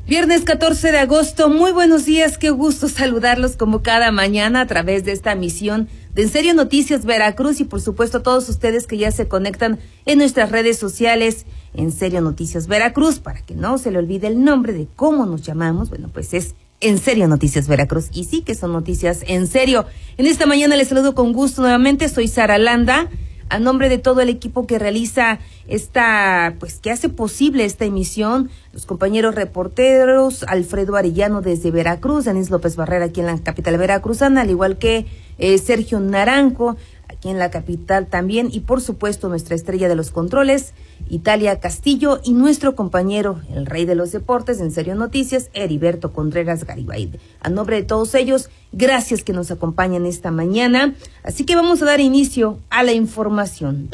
Viernes 14 de agosto, muy buenos días, qué gusto saludarlos como cada mañana a través de esta emisión de En Serio Noticias Veracruz y por supuesto a todos ustedes que ya se conectan en nuestras redes sociales En Serio Noticias Veracruz, para que no se le olvide el nombre de cómo nos llamamos, bueno pues es En Serio Noticias Veracruz y sí que son noticias en serio. En esta mañana les saludo con gusto nuevamente, soy Sara Landa. A nombre de todo el equipo que realiza que hace posible esta emisión, los compañeros reporteros, Alfredo Arellano desde Veracruz, Denise López Barrera aquí en la capital veracruzana, al igual que Sergio Naranjo, aquí en la capital también, y por supuesto nuestra estrella de los controles, Italia Castillo, y nuestro compañero, el rey de los deportes, En Serio Noticias, Heriberto Contreras Garibay. A nombre de todos ellos, gracias que nos acompañan esta mañana, así que vamos a dar inicio a la información.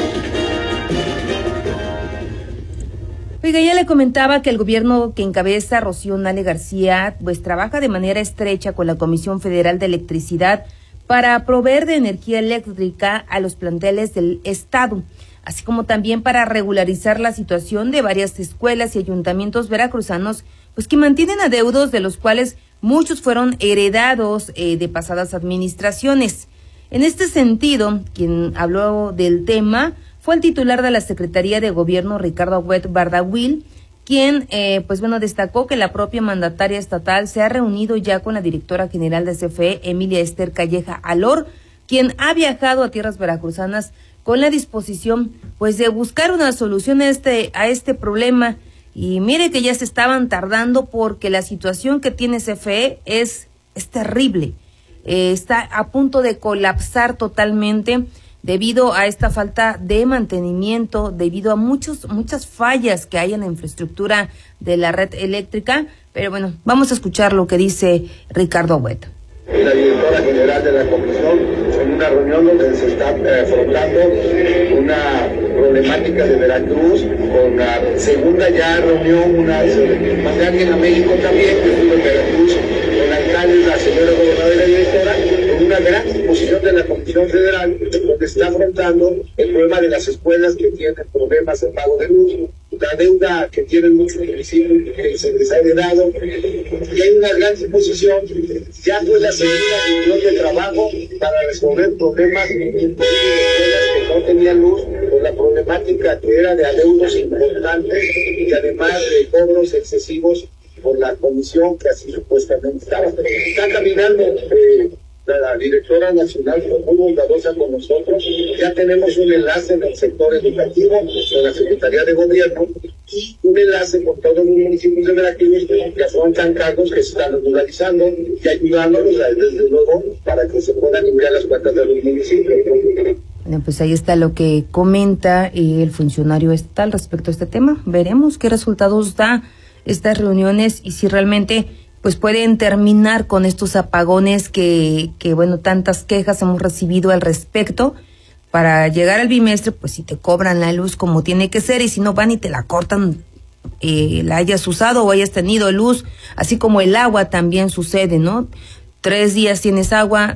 Oiga, ya le comentaba que el gobierno que encabeza Rocío Nale García, pues trabaja de manera estrecha con la Comisión Federal de Electricidad para proveer de energía eléctrica a los planteles del Estado, así como también para regularizar la situación de varias escuelas y ayuntamientos veracruzanos, pues que mantienen adeudos de los cuales muchos fueron heredados de pasadas administraciones. En este sentido, quien habló del tema fue el titular de la Secretaría de Gobierno, Ricardo Agüet Bardawil, quien destacó que la propia mandataria estatal se ha reunido ya con la directora general de CFE, Emilia Esther Calleja Alor, quien ha viajado a tierras veracruzanas con la disposición pues de buscar una solución a este problema. Y mire que ya se estaban tardando porque la situación que tiene CFE es terrible. Está a punto de colapsar totalmente debido a esta falta de mantenimiento, debido a muchas fallas que hay en la infraestructura de la red eléctrica. Pero bueno, vamos a escuchar lo que dice Ricardo Agüet. La directora general de la comisión en una reunión donde se está afrontando una problemática de Veracruz, con la segunda ya reunión, mandé a alguien a México también, que estuvo en Veracruz, con alcaldes, la señora gobernadora y directora, con una gran disposición de la Comisión Federal, donde está afrontando el problema de las escuelas que tienen problemas de pago de luz, la deuda que tienen muchos municipios que se les ha heredado, y hay una gran disposición. Ya fue la segunda reunión de trabajo para resolver problemas de escuelas que no tenían luz, por la problemática que era de adeudos importantes y además de cobros excesivos por la comisión que así supuestamente estaba. Está caminando la directora nacional muy bondadosa con nosotros. Ya tenemos un enlace en el sector educativo con la Secretaría de Gobierno y un enlace con todos los municipios de Veracruz que afrontan cargos que se están regularizando y ayudándolos desde luego para que se puedan limpiar las cuentas de los municipios. Bueno, pues ahí está lo que comenta el funcionario estatal respecto a este tema. Veremos qué resultados da estas reuniones y si realmente pues pueden terminar con estos apagones que tantas quejas hemos recibido al respecto. Para llegar al bimestre, pues si te cobran la luz como tiene que ser y si no van y te la cortan, la hayas usado o hayas tenido luz, así como el agua también sucede, ¿no? 3 días tienes agua,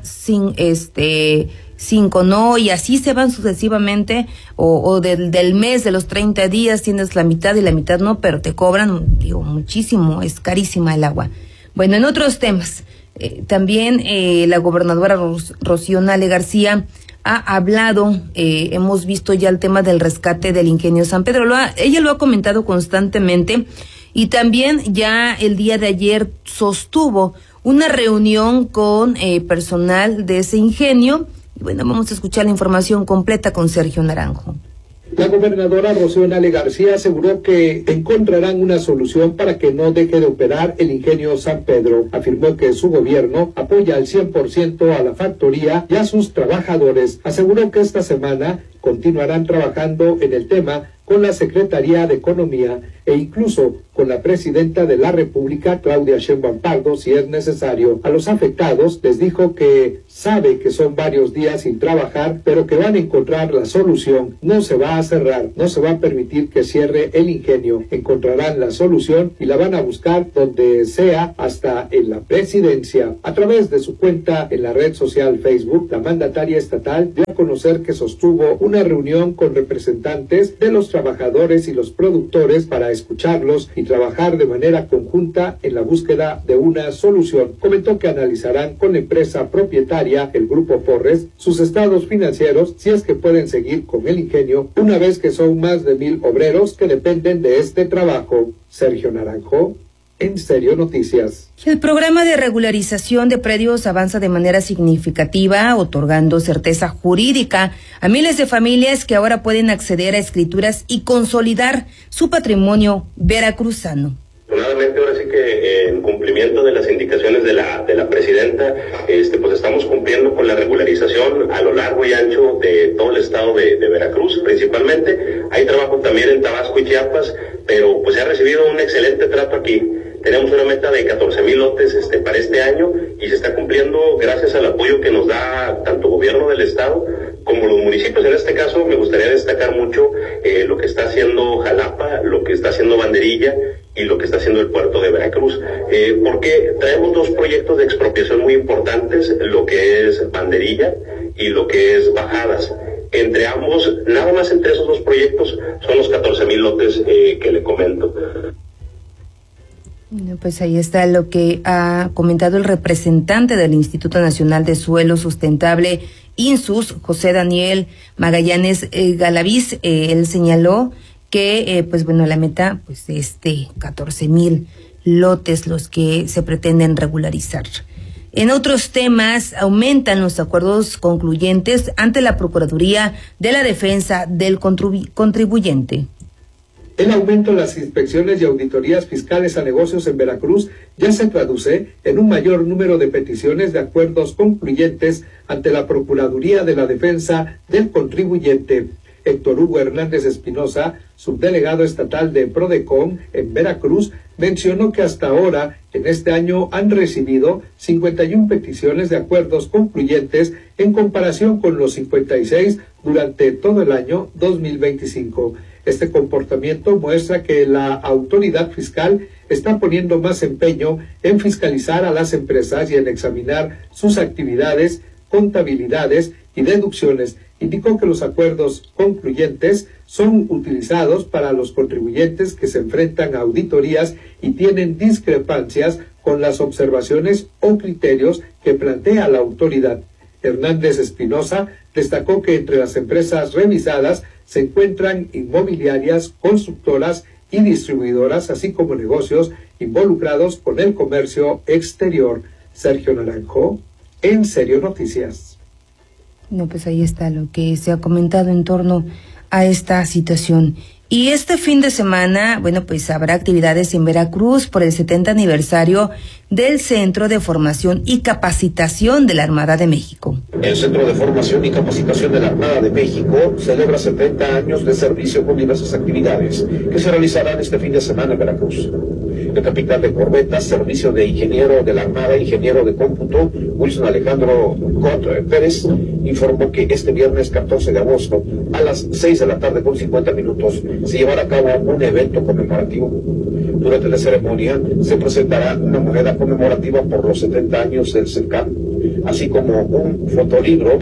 5 no, y así se van sucesivamente, o del mes de los 30 días tienes la mitad y la mitad no, pero te cobran, muchísimo, es carísima el agua. Bueno, en otros temas, también la gobernadora Rocío Nale García ha hablado, hemos visto ya el tema del rescate del ingenio San Pedro, ella lo ha comentado constantemente, y también ya el día de ayer sostuvo una reunión con personal de ese ingenio. Y bueno, vamos a escuchar la información completa con Sergio Naranjo. La gobernadora Rocío Nale García aseguró que encontrarán una solución para que no deje de operar el ingenio San Pedro. Afirmó que su gobierno apoya al 100% a la factoría y a sus trabajadores. Aseguró que esta semana continuarán trabajando en el tema con la Secretaría de Economía e incluso con la Presidenta de la República, Claudia Sheinbaum Pardo, si es necesario. A los afectados les dijo que sabe que son varios días sin trabajar, pero que van a encontrar la solución. No se va a cerrar, no se va a permitir que cierre el ingenio. Encontrarán la solución y la van a buscar donde sea, hasta en la presidencia. A través de su cuenta en la red social Facebook, la mandataria estatal dio a conocer que sostuvo una una reunión con representantes de los trabajadores y los productores para escucharlos y trabajar de manera conjunta en la búsqueda de una solución. Comentó que analizarán con la empresa propietaria, el Grupo Porres, sus estados financieros si es que pueden seguir con el ingenio, una vez que son más de 1,000 obreros que dependen de este trabajo. Sergio Naranjo, En Serio Noticias. El programa de regularización de predios avanza de manera significativa, otorgando certeza jurídica a miles de familias que ahora pueden acceder a escrituras y consolidar su patrimonio veracruzano. Afortunadamente, ahora sí que en cumplimiento de las indicaciones de la presidenta, pues estamos cumpliendo con la regularización a lo largo y ancho de todo el estado de Veracruz, principalmente. Hay trabajo también en Tabasco y Chiapas, pero pues se ha recibido un excelente trato aquí. Tenemos una meta de 14,000 lotes para este año y se está cumpliendo gracias al apoyo que nos da tanto gobierno del estado como los municipios. En este caso me gustaría destacar mucho lo que está haciendo Jalapa, lo que está haciendo Banderilla y lo que está haciendo el puerto de Veracruz, porque traemos dos proyectos de expropiación muy importantes, lo que es Banderilla y lo que es Bajadas. Entre ambos, nada más entre esos dos proyectos, son los 14,000 lotes que le comento. Pues ahí está lo que ha comentado el representante del Instituto Nacional de Suelo Sustentable, INSUS, José Daniel Magallanes Galaviz. Él señaló que, la meta, es de 14,000 lotes los que se pretenden regularizar. En otros temas, aumentan los acuerdos concluyentes ante la Procuraduría de la Defensa del Contribuyente. El aumento en las inspecciones y auditorías fiscales a negocios en Veracruz ya se traduce en un mayor número de peticiones de acuerdos concluyentes ante la Procuraduría de la Defensa del Contribuyente. Héctor Hugo Hernández Espinosa, subdelegado estatal de Prodecon en Veracruz, mencionó que hasta ahora, en este año, han recibido 51 peticiones de acuerdos concluyentes en comparación con los 56 durante todo el año 2025. Este comportamiento muestra que la autoridad fiscal está poniendo más empeño en fiscalizar a las empresas y en examinar sus actividades, contabilidades y deducciones. Indicó que los acuerdos concluyentes son utilizados para los contribuyentes que se enfrentan a auditorías y tienen discrepancias con las observaciones o criterios que plantea la autoridad. Hernández Espinosa destacó que entre las empresas revisadas se encuentran inmobiliarias, constructoras y distribuidoras, así como negocios involucrados con el comercio exterior. Sergio Naranjo, En Serio Noticias. Pues ahí está lo que se ha comentado en torno a esta situación. Y este fin de semana, habrá actividades en Veracruz por el 70 aniversario del Centro de Formación y Capacitación de la Armada de México. El Centro de Formación y Capacitación de la Armada de México celebra 70 años de servicio con diversas actividades que se realizarán este fin de semana en Veracruz. El capitán de corbetas, servicio de ingeniero de la Armada, ingeniero de cómputo, Wilson Alejandro Cot Pérez, informó que este viernes 14 de agosto a las 6 de la tarde con 50 minutos se llevará a cabo un evento conmemorativo. Durante la ceremonia se presentará una moneda conmemorativa por los 70 años del CENCAM, así como un fotolibro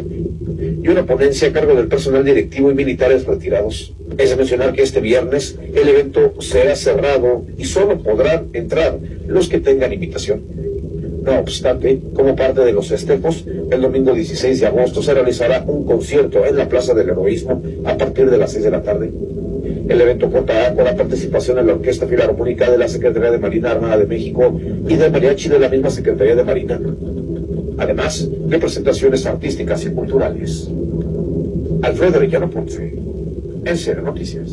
y una ponencia a cargo del personal directivo y militares retirados. Es de mencionar que este viernes el evento será cerrado y solo podrán entrar los que tengan invitación. No obstante, como parte de los festejos, el domingo 16 de agosto se realizará un concierto en la Plaza del Heroísmo a partir de las 6 de la tarde. El evento contará con la participación de la Orquesta Filarmónica de la Secretaría de Marina Armada de México y del Mariachi de la misma Secretaría de Marina. Además, de presentaciones artísticas y culturales. Alfredo Arellano Ponce, En Serio Noticias.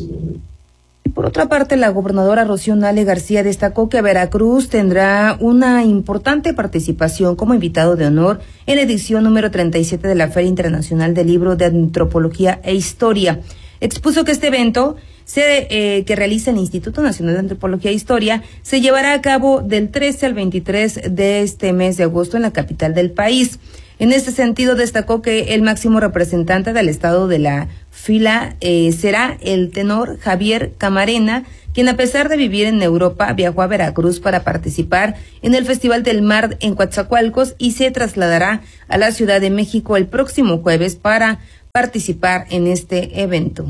Por otra parte, la gobernadora Rocío Nale García destacó que Veracruz tendrá una importante participación como invitado de honor en la edición número 37 de la Feria Internacional del Libro de Antropología e Historia. Expuso que este evento que realiza el Instituto Nacional de Antropología e Historia se llevará a cabo del 13 al 23 de este mes de agosto en la capital del país. En este sentido, destacó que el máximo representante del estado de la fila será el tenor Javier Camarena, quien a pesar de vivir en Europa viajó a Veracruz para participar en el Festival del Mar en Coatzacoalcos y se trasladará a la Ciudad de México el próximo jueves para participar en este evento.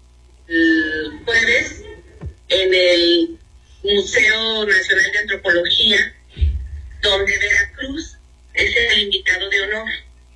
El jueves en el Museo Nacional de Antropología, donde Veracruz es el invitado de honor.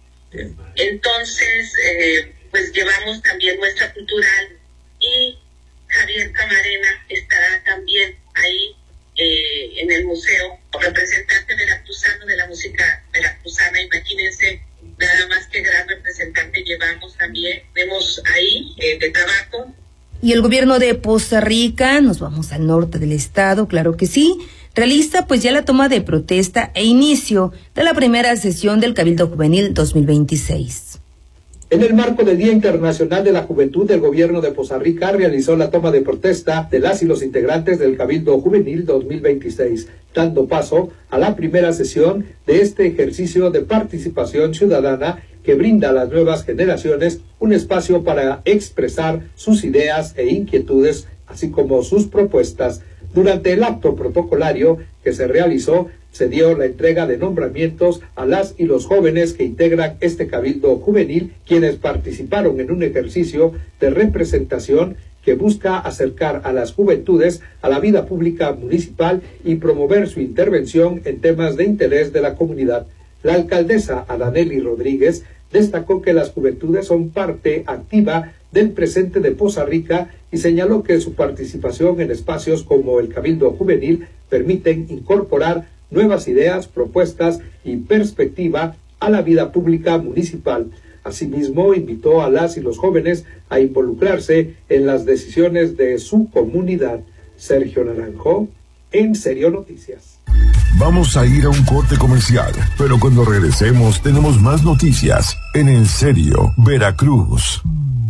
Entonces, pues llevamos también muestra cultural y Javier Camarena estará también ahí en el museo, representante veracruzano de la música veracruzana. Imagínense nada más que gran representante llevamos también. Vemos ahí de tabaco. Y el gobierno de Poza Rica, nos vamos al norte del estado, claro que sí, realiza pues ya la toma de protesta e inicio de la primera sesión del Cabildo Juvenil 2026. En el marco del Día Internacional de la Juventud, el gobierno de Poza Rica realizó la toma de protesta de las y los integrantes del Cabildo Juvenil 2026, dando paso a la primera sesión de este ejercicio de participación ciudadana que brinda a las nuevas generaciones un espacio para expresar sus ideas e inquietudes, así como sus propuestas. Durante el acto protocolario que se realizó, se dio la entrega de nombramientos a las y los jóvenes que integran este Cabildo Juvenil, quienes participaron en un ejercicio de representación que busca acercar a las juventudes a la vida pública municipal y promover su intervención en temas de interés de la comunidad. La alcaldesa Adaneli Rodríguez destacó que las juventudes son parte activa del presente de Poza Rica y señaló que su participación en espacios como el Cabildo Juvenil permiten incorporar nuevas ideas, propuestas y perspectiva a la vida pública municipal. Asimismo, invitó a las y los jóvenes a involucrarse en las decisiones de su comunidad. Sergio Naranjo, En Serio Noticias. Vamos a ir a un corte comercial, pero cuando regresemos tenemos más noticias en En Serio Veracruz.